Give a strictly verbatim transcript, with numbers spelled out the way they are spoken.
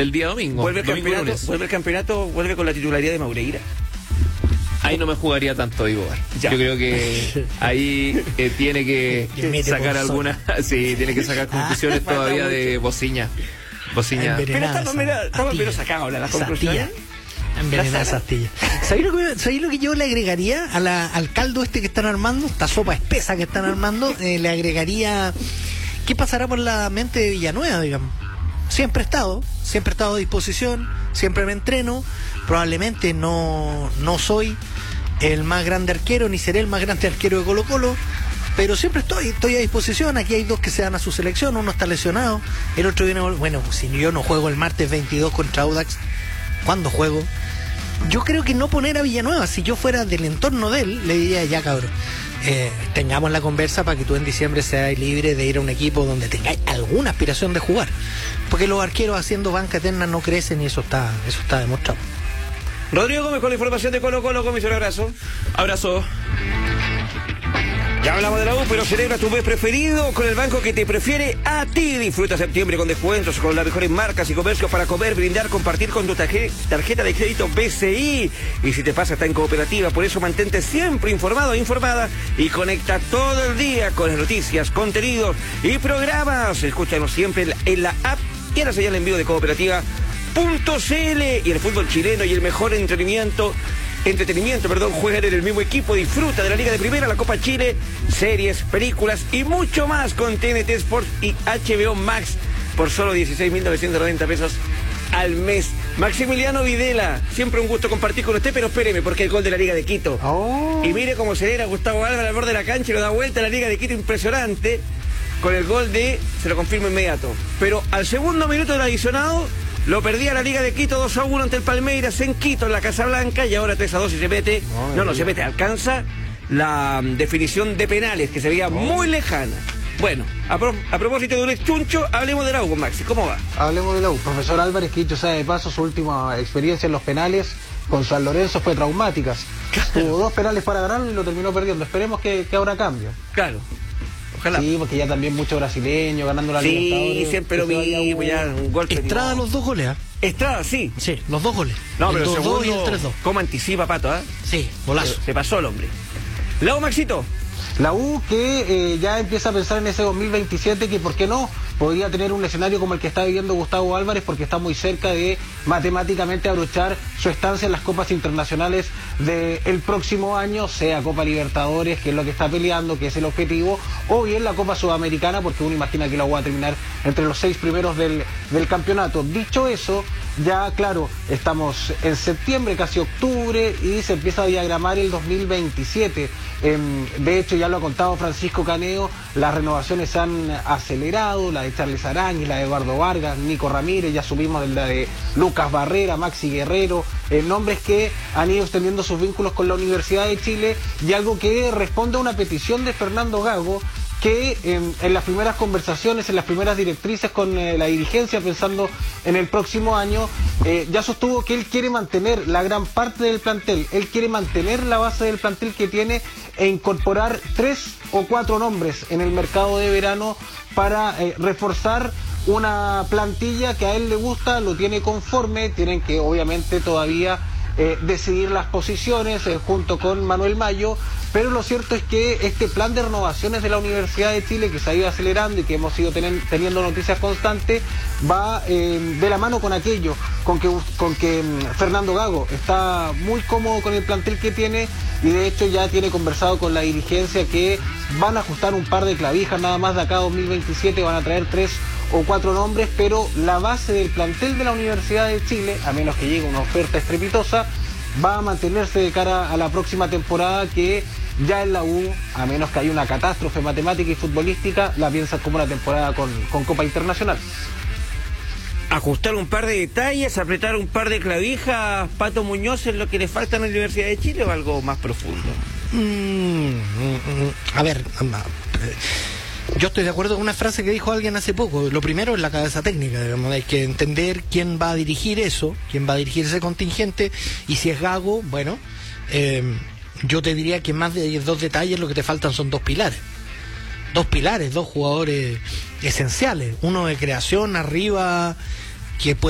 del día domingo. Vuelve el domingo campeonato, vuelve el campeonato, vuelve con la titularidad de Maureira. Ahí no me jugaría tanto, digo. Yo creo que ahí eh, tiene que sacar algunas, sí, tiene que sacar conclusiones ah, todavía de Bociña. Bociña. Pero estamos, mira, estamos pero sacados las conclusiones. Envenenada esa astilla. ¿Sabéis lo, que, ¿sabéis lo que yo le agregaría a la, al caldo este que están armando? Esta sopa espesa que están armando, eh, le agregaría ¿qué pasará por la mente de Villanueva, digamos? Siempre he estado, siempre he estado a disposición, siempre me entreno, probablemente no, no soy el más grande arquero, ni seré el más grande arquero de Colo Colo, pero siempre estoy, estoy a disposición. Aquí hay dos que se dan a su selección, uno está lesionado, el otro viene, bueno, si yo no juego el martes veintidós contra Audax, ¿cuándo juego? Yo creo que no poner a Villanueva, si yo fuera del entorno de él, le diría, ya cabrón, eh, tengamos la conversa para que tú en diciembre seas libre de ir a un equipo donde tengáis alguna aspiración de jugar, porque los arqueros haciendo banca eterna no crecen y eso está, eso está demostrado. Rodrigo Gómez con la información de Colo Colo. Gómez, un abrazo. Abrazo. Ya hablamos de la U, pero celebra tu mes preferido con el banco que te prefiere a ti. Disfruta septiembre con descuentos, con las mejores marcas y comercios para comer, brindar, compartir con tu tarjeta de crédito B C I. Y si te pasa, está en cooperativa. Por eso mantente siempre informado e informada y conecta todo el día con las noticias, contenidos y programas. Escúchanos siempre en la app y en la señal en vivo de cooperativa punto c l. Y el fútbol chileno y el mejor entretenimiento Entretenimiento, perdón, juegan en el mismo equipo. Disfruta de la Liga de Primera, la Copa Chile, series, películas y mucho más con T N T Sports y H B O Max por solo dieciséis mil novecientos noventa pesos al mes. Maximiliano Videla, siempre un gusto compartir con usted, pero espéreme, porque el gol de la Liga de Quito. Oh. Y mire cómo acelera Gustavo Álvarez al borde de la cancha y lo da vuelta a la Liga de Quito, impresionante, con el gol de, se lo confirmo inmediato. Pero al segundo minuto del adicionado, lo perdía la Liga de Quito dos a uno ante el Palmeiras en Quito, en la Casa Blanca, y ahora tres a dos y se mete, oh, no, no, se mete, alcanza la um, definición de penales, que se veía oh. muy lejana. Bueno, a, pro, a propósito de un exchuncho, hablemos de la U con Maxi, ¿cómo va? Hablemos de la U. Profesor Álvarez, que dicho sea de paso, su última experiencia en los penales con San Lorenzo fue traumática. Tuvo dos penales para ganar y lo terminó perdiendo. Esperemos que, que ahora cambie. Claro. Ojalá. Sí, porque ya también mucho brasileño ganando la sí, Libertadores. Sí, siempre lo mismo, ya un golpe. Estrada los dos goles, ¿eh? Estrada, sí. Sí, los dos goles. No, el pero dos, el segundo, dos y el tres dos. ¿Cómo anticipa, Pato, eh? Sí, golazo. Se, se pasó el hombre. La U, Maxito. La U que eh, ya empieza a pensar en ese dos mil veintisiete, que por qué no podría tener un escenario como el que está viviendo Gustavo Álvarez, porque está muy cerca de matemáticamente abrochar su estancia en las copas internacionales del próximo año, sea Copa Libertadores, que es lo que está peleando, que es el objetivo, o bien la Copa Sudamericana, porque uno imagina que la U va a terminar entre los seis primeros del, del campeonato. Dicho eso, ya claro, estamos en septiembre, casi octubre, y se empieza a diagramar el dos mil veintisiete. Eh, de hecho, ya lo ha contado Francisco Caneo, las renovaciones se han acelerado, la de Charles Aránguiz, la de Eduardo Vargas, Nico Ramírez, ya subimos la de Lucas Barrera, Maxi Guerrero, eh, nombres que han ido extendiendo sus vínculos con la Universidad de Chile, y algo que responde a una petición de Fernando Gago, que en, en las primeras conversaciones, en las primeras directrices con eh, la dirigencia, pensando en el próximo año, eh, ya sostuvo que él quiere mantener la gran parte del plantel, él quiere mantener la base del plantel que tiene e incorporar tres o cuatro nombres en el mercado de verano para eh, reforzar una plantilla que a él le gusta, lo tiene conforme. Tienen que obviamente todavía eh, decidir las posiciones eh, junto con Manuel Mayo, pero lo cierto es que este plan de renovaciones de la Universidad de Chile, que se ha ido acelerando y que hemos ido tenen, teniendo noticias constantes, va eh, de la mano con aquello, con que, con que um, Fernando Gago está muy cómodo con el plantel que tiene, y de hecho ya tiene conversado con la dirigencia que van a ajustar un par de clavijas nada más de acá a dos mil veintisiete, van a traer tres o cuatro nombres, pero la base del plantel de la Universidad de Chile, a menos que llegue una oferta estrepitosa, va a mantenerse de cara a la próxima temporada, que ya en la U, a menos que haya una catástrofe matemática y futbolística, la piensan como una temporada con, con Copa Internacional. Ajustar un par de detalles, apretar un par de clavijas, Pato Muñoz, ¿es lo que le falta a la Universidad de Chile o algo más profundo? Mm, a ver, yo estoy de acuerdo con una frase que dijo alguien hace poco. Lo primero es la cabeza técnica, digamos. Hay que entender quién va a dirigir eso, quién va a dirigir ese contingente, y si es Gago, bueno, eh, yo te diría que más de dos detalles lo que te faltan son dos pilares. Dos pilares, dos jugadores esenciales. Uno de creación arriba, que puede